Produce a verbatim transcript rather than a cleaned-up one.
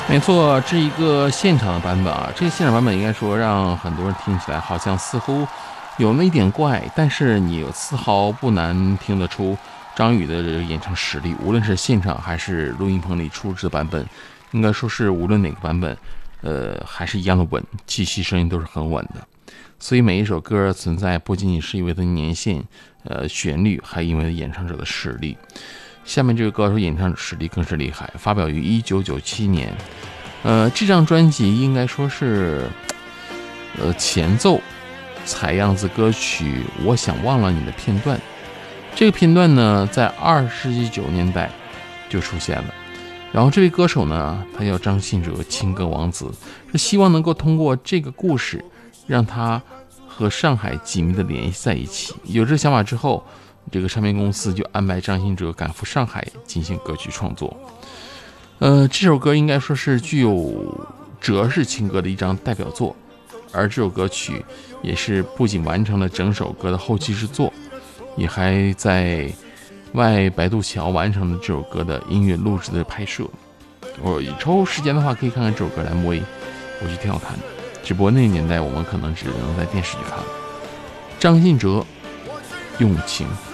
没错，这一个现场的版本啊，这个现场版本应该说让很多人听起来好像似乎有那么一点怪，但是你丝毫不难听得出张宇的演唱实力，无论是现场还是录音棚里出制的版本，应该说是无论哪个版本，呃，还是一样的稳，气息声音都是很稳的。所以每一首歌存在不仅仅是因为它的年限、呃旋律，还因为演唱者的实力。下面这个歌手演唱实力更是厉害，发表于一九九七年。呃，这张专辑应该说是，呃，前奏采样自歌曲《我想忘了你》的片段。这个片段呢，在二十世纪九十年代就出现了。然后这位歌手呢，他叫张信哲，情歌王子，是希望能够通过这个故事，让他和上海紧密的联系在一起。有这想法之后，这个唱片公司就安排张信哲赶赴上海进行歌曲创作。呃，这首歌应该说是具有哲式情歌的一张代表作，而这首歌曲也是不仅完成了整首歌的后期制作，也还在外白渡桥完成了这首歌的音乐录制的拍摄。我抽时间的话，可以看看这首歌的 M V， 我觉得挺好看的。只不过那个年代我们可能只能在电视里看。张信哲用情。